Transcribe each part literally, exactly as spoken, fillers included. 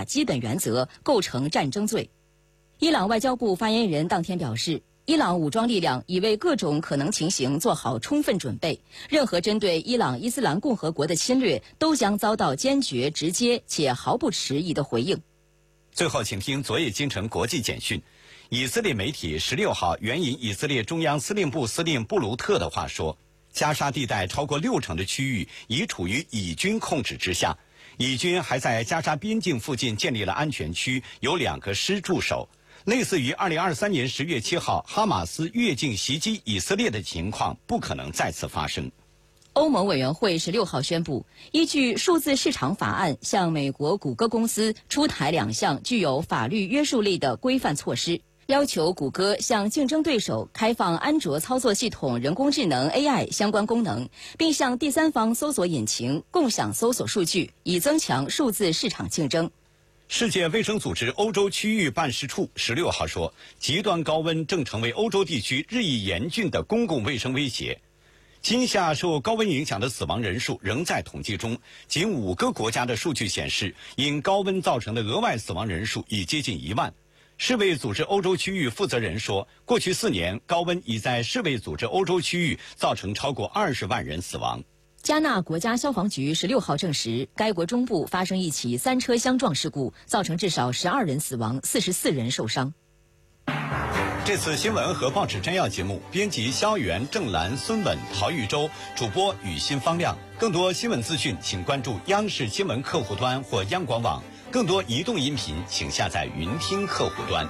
基本原则，构成战争罪。伊朗外交部发言人当天表示，伊朗武装力量已为各种可能情形做好充分准备，任何针对伊朗伊斯兰共和国的侵略都将遭到坚决、直接且毫不迟疑的回应。 最后，请听昨夜京城国际简讯。以色列媒体十六号援引以色列中央司令部司令布鲁特的话说，加沙地带超过六成的区域已处于以军控制之下，以军还在加沙边境附近建立了安全区，有两个师驻守。类似于二零二三年十月七号哈马斯越境袭击以色列的情况不可能再次发生。 欧盟委员会十六号宣布，依据数字市场法案，向美国谷歌公司出台两项具有法律约束力的规范措施，要求谷歌向竞争对手开放安卓操作系统人工智能 A I 相关功能，并向第三方搜索引擎共享搜索数据，以增强数字市场竞争。 世界卫生组织欧洲区域办事处十六号说，极端高温正成为欧洲地区日益严峻的公共卫生威胁。今夏受高温影响的死亡人数仍在统计中，仅五个国家的数据显示，因高温造成的额外死亡人数已接近一万。世卫组织欧洲区域负责人说，过去四年高温已在世卫组织欧洲区域造成超过二十万人死亡。 加纳国家消防局十六号证实，该国中部发生一起三车相撞事故，造成至少十二人死亡，四十四人受伤。 这次新闻和报纸摘要节目，编辑肖元、郑兰、孙稳、陶玉洲，主播雨欣、方亮。更多新闻资讯，请关注央视新闻客户端或央广网。更多移动音频，请下载云听客户端。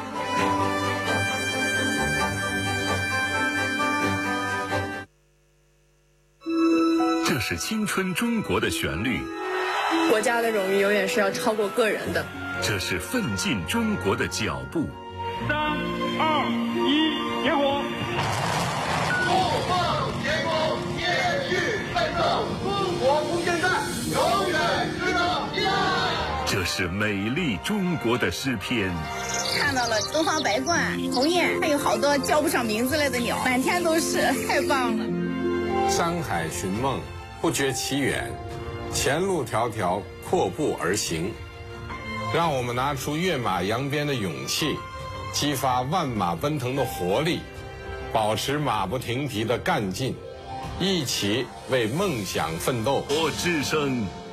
这是青春中国的旋律， 国家的荣誉永远是要超过个人的。 这是奋进中国的脚步。 三二一，点火！ 不放前功，延续奋斗，中国不现在，永远值得依赖。 这是美丽中国的诗篇。 看到了东方白鹳、鸿雁，还有好多叫不上名字来的鸟，满天都是，太棒了。 山海寻梦，不觉其远，前路迢迢，阔步而行。让我们拿出跃马扬鞭的勇气，激发万马奔腾的活力，保持马不停蹄的干劲，一起为梦想奋斗。 我之声